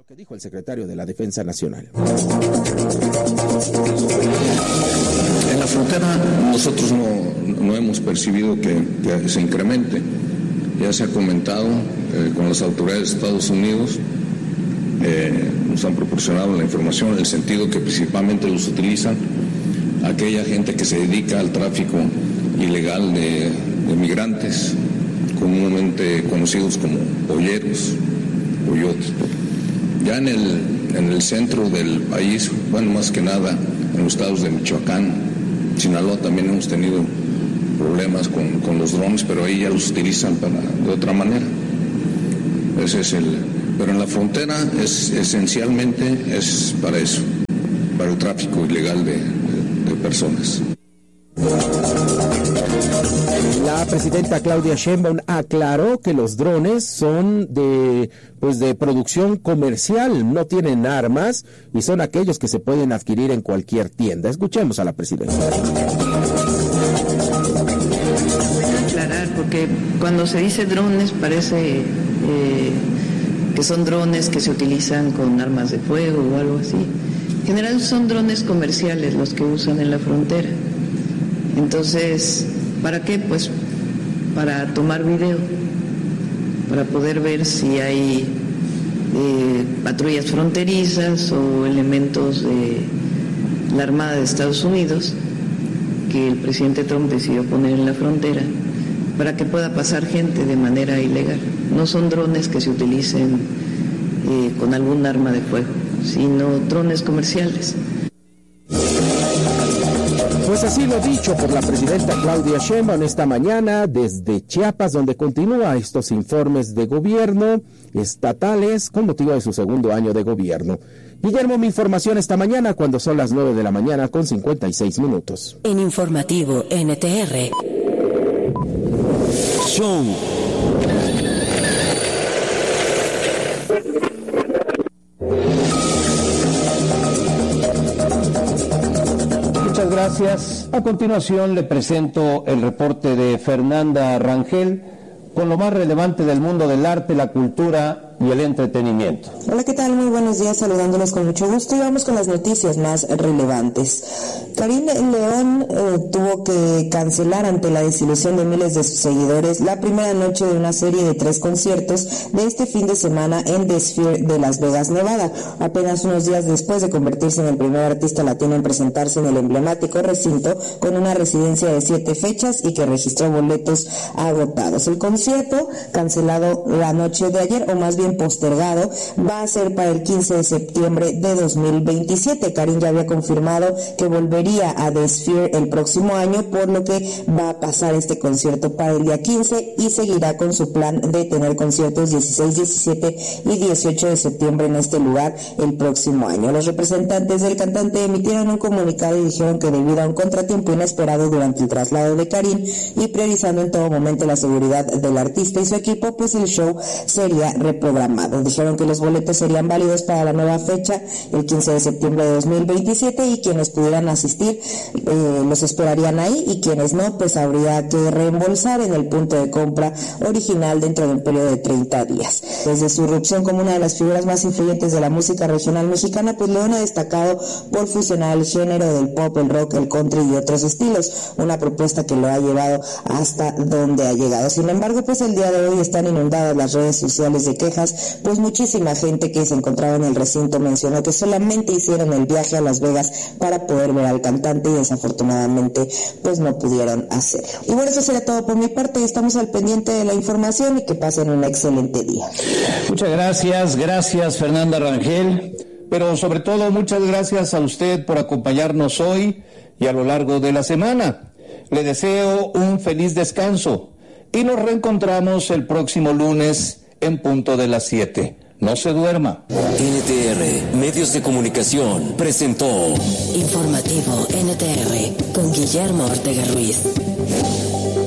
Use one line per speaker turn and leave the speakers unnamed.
que dijo el secretario de la Defensa Nacional.
En la frontera nosotros no hemos percibido que se incremente. Ya se ha comentado con las autoridades de Estados Unidos, nos han proporcionado la información en el sentido que principalmente los utilizan aquella gente que se dedica al tráfico ilegal de migrantes, comúnmente conocidos como polleros, coyotes. Ya en el centro del país, bueno, más que nada en los estados de Michoacán, Sinaloa, también hemos tenido problemas con los drones, pero ahí ya los utilizan de otra manera. Pero en la frontera esencialmente es para eso, para el tráfico ilegal de personas.
La presidenta Claudia Sheinbaum aclaró que los drones son de producción comercial, no tienen armas y son aquellos que se pueden adquirir en cualquier tienda. Escuchemos a la presidenta.
Aclarar, porque cuando se dice drones parece que son drones que se utilizan con armas de fuego o algo así. En general son drones comerciales los que usan en la frontera. Entonces, ¿para qué? Pues para tomar video, para poder ver si hay patrullas fronterizas o elementos de la Armada de Estados Unidos que el presidente Trump decidió poner en la frontera para que pueda pasar gente de manera ilegal. No son drones que se utilicen con algún arma de fuego, sino drones comerciales.
Pues así lo dicho por la presidenta Claudia Sheinbaum esta mañana desde Chiapas, donde continúa estos informes de gobierno estatales con motivo de su segundo año de gobierno. Guillermo, mi información esta mañana cuando son las 9 de la mañana con 56 minutos.
En Informativo NTR. Show.
Muchas gracias. A continuación le presento el reporte de Fernanda Rangel con lo más relevante del mundo del arte, la cultura y el entretenimiento.
Hola, ¿qué tal? Muy buenos días, saludándolos con mucho gusto y vamos con las noticias más relevantes. Karim León tuvo que cancelar ante la desilusión de miles de sus seguidores la primera noche de una serie de 3 conciertos de este fin de semana en The Sphere de Las Vegas, Nevada, apenas unos días después de convertirse en el primer artista latino en presentarse en el emblemático recinto con una residencia de 7 fechas y que registró boletos agotados. El concierto, cancelado la noche de ayer, o más bien postergado, va a ser para el 15 de septiembre de 2027. Karim ya había confirmado que volvería a The Sphere el próximo año, por lo que va a pasar este concierto para el día 15 y seguirá con su plan de tener conciertos 16, 17 y 18 de septiembre en este lugar el próximo año. Los representantes del cantante emitieron un comunicado y dijeron que debido a un contratiempo inesperado durante el traslado de Karim y priorizando en todo momento la seguridad del artista y su equipo, pues el show sería reprogramado. Dijeron que los boletos serían válidos para la nueva fecha, el 15 de septiembre de 2027, y quienes pudieran asistir los esperarían ahí, y quienes no, pues habría que reembolsar en el punto de compra original dentro de un periodo de 30 días. Desde su irrupción como una de las figuras más influyentes de la música regional mexicana, pues León ha destacado por fusionar el género del pop, el rock, el country y otros estilos, una propuesta que lo ha llevado hasta donde ha llegado. Sin embargo, pues el día de hoy están inundadas las redes sociales de quejas, pues muchísima gente que se encontraba en el recinto mencionó que solamente hicieron el viaje a Las Vegas para poder ver al cantante y desafortunadamente pues no pudieron hacerlo. Y bueno, eso sería todo por mi parte. Estamos al pendiente de la información y que pasen un excelente día.
Muchas gracias Fernanda Rangel, pero sobre todo muchas gracias a usted por acompañarnos hoy y a lo largo de la semana. Le deseo un feliz descanso y nos reencontramos el próximo lunes en punto de las 7. No se duerma.
NTR Medios de Comunicación presentó Informativo NTR con Guillermo Ortega Ruiz.